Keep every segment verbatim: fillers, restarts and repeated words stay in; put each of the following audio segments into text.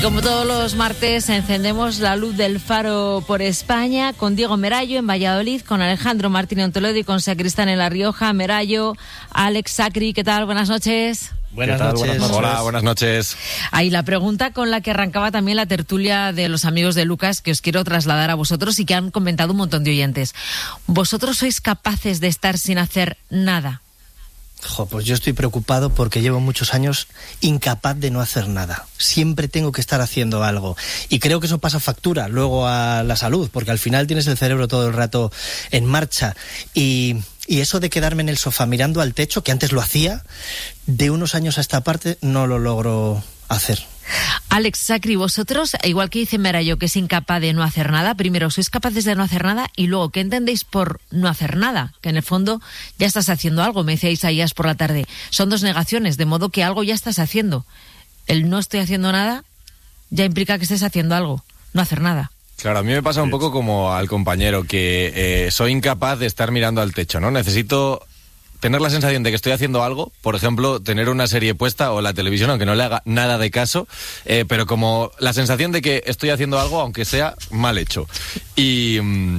Como todos los martes, encendemos la luz del faro por España con Diego Merayo en Valladolid, con Alejandro Martínez en Toledo y con Sacristán en La Rioja. Merayo, Alex, Sacri, ¿qué tal? Buenas noches. Buenas noches. Buenas noches. Hola, buenas noches. Ahí la pregunta con la que arrancaba también la tertulia de los amigos de Lucas, que os quiero trasladar a vosotros y que han comentado un montón de oyentes. ¿Vosotros sois capaces de estar sin hacer nada? Jo, pues yo estoy preocupado porque llevo muchos años incapaz de no hacer nada. Siempre tengo que estar haciendo algo. Y creo que eso pasa factura luego a la salud, porque al final tienes el cerebro todo el rato en marcha. Y, y eso de quedarme en el sofá mirando al techo, que antes lo hacía, de unos años a esta parte no lo logro hacer. Alex, Sacri, vosotros, igual que dice Merayo, que es incapaz de no hacer nada, primero, sois capaces de no hacer nada y luego, ¿qué entendéis por no hacer nada? Que en el fondo ya estás haciendo algo, me decía Isaías por la tarde. Son dos negaciones, de modo que algo ya estás haciendo. El no estoy haciendo nada ya implica que estés haciendo algo, no hacer nada. Claro, a mí me pasa un poco como al compañero, que eh, soy incapaz de estar mirando al techo, ¿no? Necesito tener la sensación de que estoy haciendo algo, por ejemplo, tener una serie puesta o la televisión, aunque no le haga nada de caso, eh, pero como la sensación de que estoy haciendo algo, aunque sea mal hecho. Y,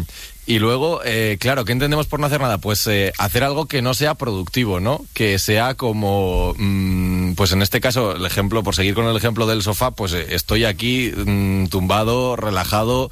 y luego, eh, claro, ¿qué entendemos por no hacer nada? Pues eh, hacer algo que no sea productivo, ¿no? Que sea como, mmm, pues en este caso, el ejemplo, por seguir con el ejemplo del sofá, pues eh, estoy aquí mmm, tumbado, relajado,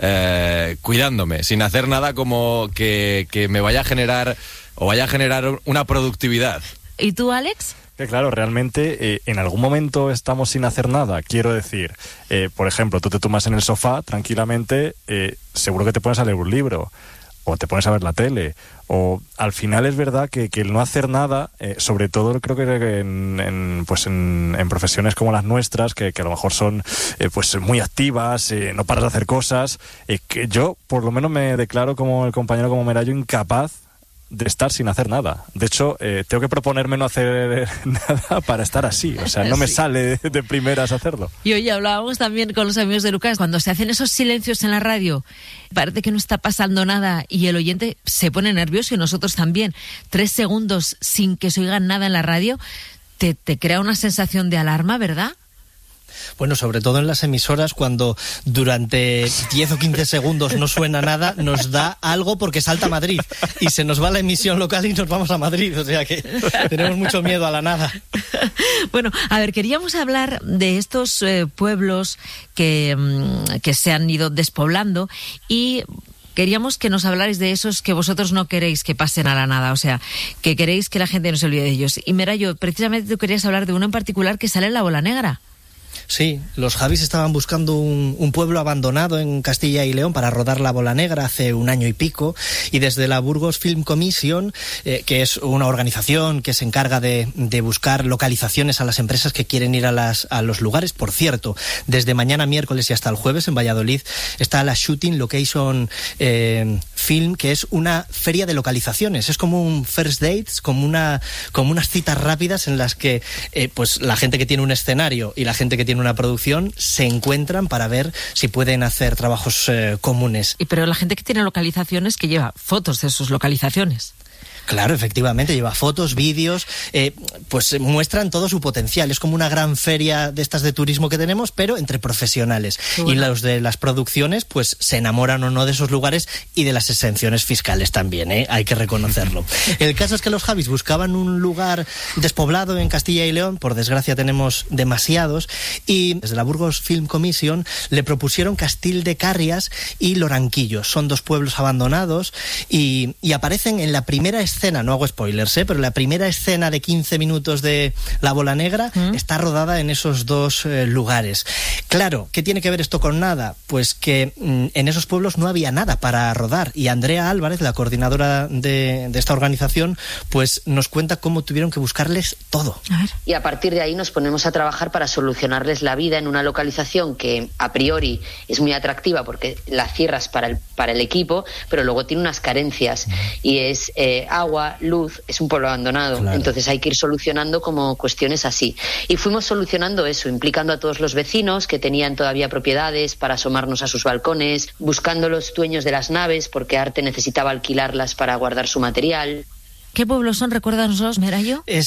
eh, cuidándome, sin hacer nada como que, que me vaya a generar o vaya a generar una productividad. ¿Y tú, Alex? Que claro, realmente eh, en algún momento estamos sin hacer nada. Quiero decir, eh, por ejemplo, tú te tumbas en el sofá tranquilamente, eh, seguro que te pones a leer un libro, o te pones a ver la tele, o al final es verdad que, que el no hacer nada, eh, sobre todo creo que en, en, pues en, en profesiones como las nuestras, que, que a lo mejor son eh, pues muy activas, eh, no paras de hacer cosas, eh, que yo por lo menos me declaro como el compañero, como Merayo, incapaz de estar sin hacer nada. De hecho, eh, tengo que proponerme no hacer nada para estar así. O sea, no me sí. sale de primeras hacerlo. Y hoy hablábamos también con los amigos de Lucas, cuando se hacen esos silencios en la radio, parece que no está pasando nada y el oyente se pone nervioso y nosotros también. Tres segundos sin que se oiga nada en la radio, te, te crea una sensación de alarma, ¿verdad? Bueno, sobre todo en las emisoras, cuando durante diez o quince segundos no suena nada, nos da algo porque salta Madrid y se nos va la emisión local y nos vamos a Madrid, o sea que tenemos mucho miedo a la nada. Bueno, a ver, queríamos hablar de estos eh, pueblos que, que se han ido despoblando y queríamos que nos hablarais de esos que vosotros no queréis que pasen a la nada, o sea, que queréis que la gente no se olvide de ellos. Y Merayo, precisamente tú querías hablar de uno en particular que sale en La Bola Negra. Sí, los Javis estaban buscando un, un pueblo abandonado en Castilla y León para rodar La Bola Negra hace un año y pico, y desde la Burgos Film Commission, eh, que es una organización que se encarga de, de buscar localizaciones a las empresas que quieren ir a, las, a los lugares. Por cierto, desde mañana miércoles y hasta el jueves en Valladolid está la Shooting Location eh, Film, que es una feria de localizaciones. Es como un first dates, como, una, como unas citas rápidas en las que eh, pues la gente que tiene un escenario y la gente que tiene una producción se encuentran para ver si pueden hacer trabajos eh, comunes. Y pero la gente que tiene localizaciones, que lleva fotos de sus localizaciones. Claro, efectivamente, lleva fotos, vídeos, eh, pues muestran todo su potencial. Es como una gran feria de estas de turismo que tenemos, pero entre profesionales. Bueno. Y los de las producciones, pues se enamoran o no de esos lugares y de las exenciones fiscales también, ¿eh? Hay que reconocerlo. El caso es que los Javis buscaban un lugar despoblado en Castilla y León, por desgracia tenemos demasiados, y desde la Burgos Film Commission le propusieron Castil de Carrias y Loranquillos. Son dos pueblos abandonados y, y aparecen en la primera escena escena, no hago spoilers, ¿eh? pero la primera escena de quince minutos de La Bola Negra ¿Mm? está rodada en esos dos eh, lugares. Claro, ¿qué tiene que ver esto con nada? Pues que mm, en esos pueblos no había nada para rodar, y Andrea Álvarez, la coordinadora de, de esta organización, pues nos cuenta cómo tuvieron que buscarles todo. A ver. Y a partir de ahí nos ponemos a trabajar para solucionarles la vida en una localización que a priori es muy atractiva porque la cierras para el, para el equipo, pero luego tiene unas carencias y es eh, agua, luz, es un pueblo abandonado, claro. Entonces hay que ir solucionando como cuestiones así. Y fuimos solucionando eso, implicando a todos los vecinos que tenían todavía propiedades para asomarnos a sus balcones, buscando los dueños de las naves porque Arte necesitaba alquilarlas para guardar su material. ¿Qué pueblos son? Recuérdanoslos, Merayo. Es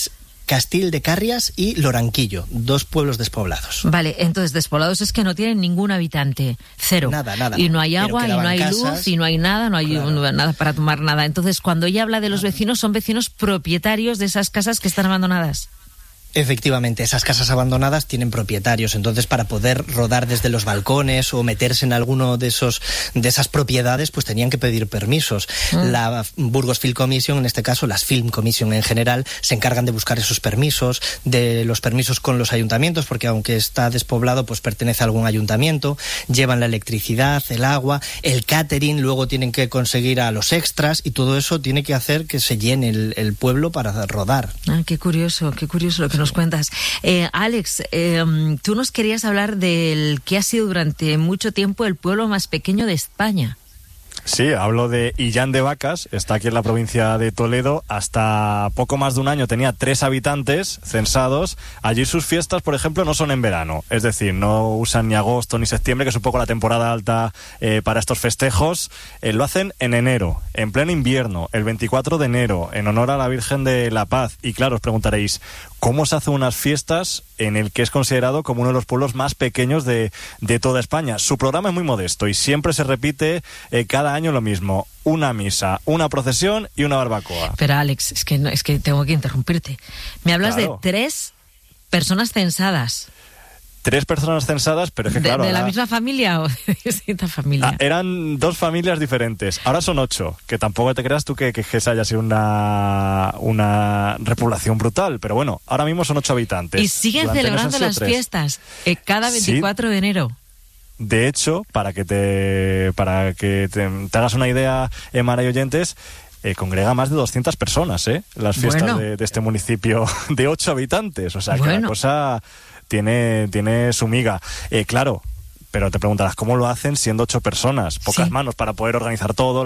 Castil de Carrias y Loranquillo, dos pueblos despoblados. Vale, entonces despoblados es que no tienen ningún habitante, cero. Nada, nada. Y no hay agua, y no hay casas, luz, y no hay nada, no hay claro. nada para tomar nada. Entonces, cuando ella habla de los vecinos, son vecinos propietarios de esas casas que están abandonadas. Efectivamente, esas casas abandonadas tienen propietarios, entonces para poder rodar desde los balcones o meterse en alguno de esos de esas propiedades, pues tenían que pedir permisos. Mm. La Burgos Film Commission, en este caso, las Film Commission en general, se encargan de buscar esos permisos, de los permisos con los ayuntamientos, porque aunque está despoblado, pues pertenece a algún ayuntamiento, llevan la electricidad, el agua, el catering, luego tienen que conseguir a los extras y todo eso tiene que hacer que se llene el, el pueblo para rodar. Ah, qué curioso, qué curioso lo que nos cuentas. Eh, Alex, eh, tú nos querías hablar del que ha sido durante mucho tiempo el pueblo más pequeño de España. Sí, hablo de Illán de Vacas, está aquí en la provincia de Toledo. Hasta poco más de un año tenía tres habitantes censados. Allí sus fiestas, por ejemplo, no son en verano, es decir, no usan ni agosto ni septiembre, que es un poco la temporada alta eh, para estos festejos. Eh, lo hacen en enero, en pleno invierno, el veinticuatro de enero, en honor a la Virgen de la Paz. Y claro, os preguntaréis, ¿cómo se hacen unas fiestas en el que es considerado como uno de los pueblos más pequeños de, de toda España? Su programa es muy modesto y siempre se repite eh, cada año lo mismo: una misa, una procesión y una barbacoa. Pero Alex, es que no, es que tengo que interrumpirte. Me hablas Claro. de tres personas censadas. Tres personas censadas, pero es que ¿De, claro... de la ahora- misma familia o de distinta familia? Ah, eran dos familias diferentes. Ahora son ocho, que tampoco te creas tú que, que, que esa haya sido una, una repoblación brutal, pero bueno, ahora mismo son ocho habitantes. Y siguen Durante años han celebrando sido las tres. fiestas eh, cada Sí. veinticuatro de enero. De hecho, para que te para que te, te hagas una idea, eh, Mara y oyentes, eh, congrega más de doscientas personas, ¿eh? Las fiestas Bueno. de, de este municipio de ocho habitantes. O sea, que Bueno. la cosa tiene, tiene su miga. Eh, claro, pero te preguntarás, ¿cómo lo hacen siendo ocho personas? Pocas Sí. manos para poder organizar todo.